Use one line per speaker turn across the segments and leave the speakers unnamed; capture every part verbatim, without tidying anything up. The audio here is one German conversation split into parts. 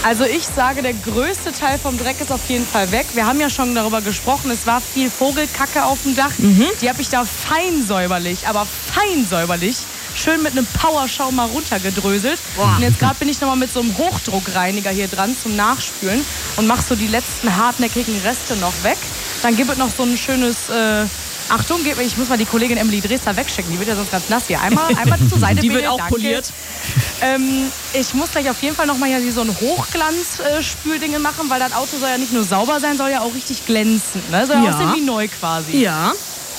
Also ich sage, der größte Teil vom Dreck ist auf jeden Fall weg. Wir haben ja schon darüber gesprochen, es war viel Vogelkacke auf dem Dach. Mhm. Die habe ich da fein säuberlich, aber fein säuberlich, schön mit einem Powerschaum mal runtergedröselt. Boah. Und jetzt gerade bin ich nochmal mit so einem Hochdruckreiniger hier dran zum Nachspülen und mache so die letzten hartnäckigen Reste noch weg. Dann gibt es noch so ein schönes... Äh, Achtung, ich muss mal die Kollegin Emily Dresser wegschicken, die wird ja sonst ganz nass hier. Einmal, einmal zur Seite.
Die
bitte.
wird auch
Danke.
poliert.
Ähm, ich muss gleich auf jeden Fall nochmal hier so ein Hochglanz-Spüldinge machen, weil das Auto soll ja nicht nur sauber sein, soll ja auch richtig glänzen. Ne? Soll ja aussehen wie neu quasi.
Ja.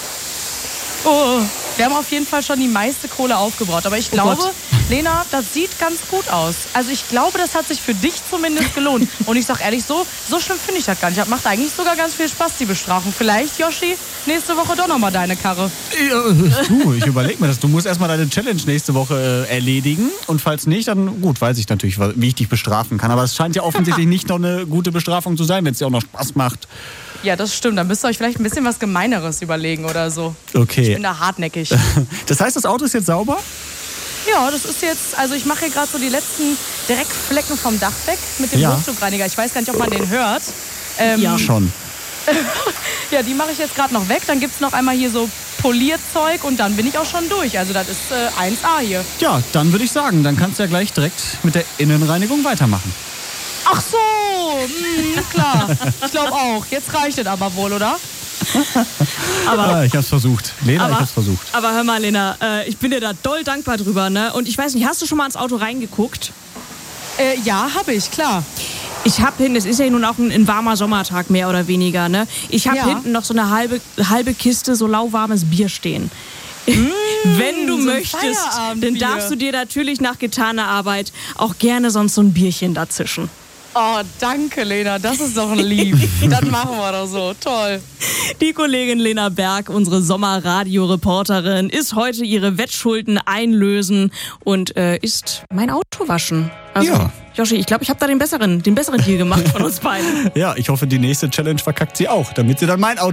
Oh, wir haben auf jeden Fall schon die meiste Kohle aufgebraucht. Aber ich
Oh
glaube,
Gott.
Lena, das sieht ganz gut aus. Also ich glaube, das hat sich für dich zumindest gelohnt. Und ich sag ehrlich, so, so schlimm finde ich das gar nicht. Das macht eigentlich sogar ganz viel Spaß, die Bestrafung. Vielleicht, Yoshi, nächste Woche doch nochmal deine Karre.
Ja, du, ich überleg mir das. Du musst erstmal deine Challenge nächste Woche äh, erledigen. Und falls nicht, dann gut, weiß ich natürlich, wie ich dich bestrafen kann. Aber es scheint ja offensichtlich nicht noch eine gute Bestrafung zu sein, wenn es dir auch noch Spaß macht.
Ja, das stimmt. Dann müsst ihr euch vielleicht ein bisschen was Gemeineres überlegen oder so.
Okay.
Ich bin da hartnäckig.
Das heißt, das Auto ist jetzt sauber?
Ja, das ist jetzt, also ich mache hier gerade so die letzten Dreckflecken vom Dach weg mit dem
Ja.
Hochdruckreiniger. Ich weiß gar nicht, ob man den hört. Ähm,
Ja.
Schon.
Ja, die mache ich jetzt gerade noch weg. Dann gibt es noch einmal hier so Polierzeug und dann bin ich auch schon durch. Also das ist äh, eins A hier.
Ja, dann würde ich sagen, dann kannst du ja gleich direkt mit der Innenreinigung weitermachen.
Ach so, mh, klar. Ich glaube auch. Jetzt reicht es aber wohl, oder?
Aber,
Ah, ich hab's versucht. Lena,
aber,
ich hab's versucht.
aber hör mal, Lena, äh, ich bin dir da doll dankbar drüber, ne? Und ich weiß nicht, hast du schon mal ins Auto reingeguckt?
Äh, ja, habe ich, klar.
Ich habe hinten, es ist ja nun auch ein, ein warmer Sommertag mehr oder weniger, ne? Ich habe
Ja.
hinten noch so eine halbe, halbe Kiste so lauwarmes Bier stehen. Wenn du
so ein
möchtest,
Feierabendbier.
dann darfst du dir natürlich nach getaner Arbeit auch gerne sonst so ein Bierchen dazwischen.
Oh, danke, Lena. Das ist doch ein Lieb. Dann machen wir das so. Toll.
Die Kollegin Lena Berg, unsere Sommerradio-Reporterin, ist heute ihre Wettschulden einlösen und äh, ist mein Auto waschen. Also,
Ja.
Joshi, ich glaube, ich habe da den besseren, den besseren Deal gemacht von uns beiden.
Ja, ich hoffe, die nächste Challenge verkackt sie auch, damit sie dann mein Auto